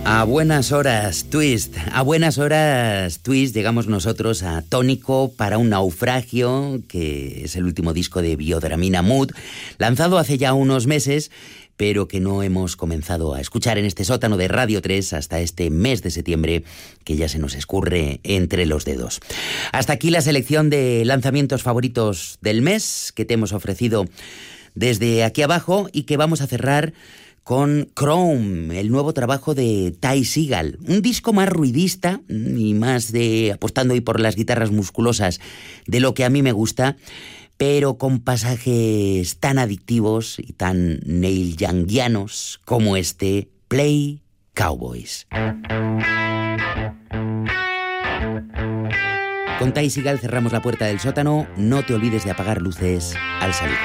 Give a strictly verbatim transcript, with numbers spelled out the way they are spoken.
A buenas horas, Twist. A buenas horas, Twist, llegamos nosotros a Tónico para un naufragio, que es el último disco de Biodramina Mood, lanzado hace ya unos meses, pero que no hemos comenzado a escuchar en este sótano de Radio tres hasta este mes de septiembre, que ya se nos escurre entre los dedos. Hasta aquí la selección de lanzamientos favoritos del mes que te hemos ofrecido desde aquí abajo y que vamos a cerrar con Chrome, el nuevo trabajo de Ty Segall. Un disco más ruidista y más de apostando ahí por las guitarras musculosas de lo que a mí me gusta, pero con pasajes tan adictivos y tan Neil Youngianos como este Play Cowboys. Con Ty Segall cerramos la puerta del sótano. No te olvides de apagar luces al salir.